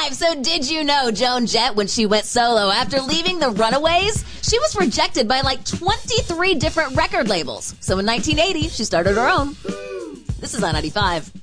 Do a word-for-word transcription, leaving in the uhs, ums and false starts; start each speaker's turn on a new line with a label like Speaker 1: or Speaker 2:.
Speaker 1: five. So did you know Joan Jett, when she went solo after leaving the Runaways, she was rejected by like twenty-three different record labels. So in nineteen eighty, she started her own. This is I ninety-five.